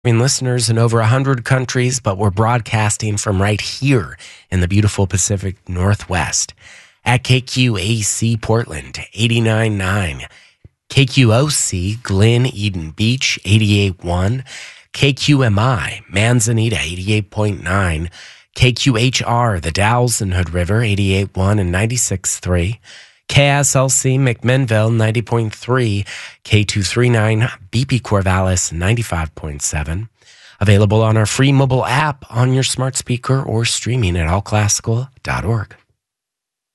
listeners in over 100 countries, but we're broadcasting from right here in the beautiful Pacific Northwest at KQAC Portland 89.9, KQOC Glen Eden Beach 88.1, KQMI Manzanita 88.9, KQHR The Dalles and Hood River 88.1 and 96.3, KSLC McMinnville 90.3, K239 BP Corvallis 95.7. Available on our free mobile app on your smart speaker or streaming at allclassical.org.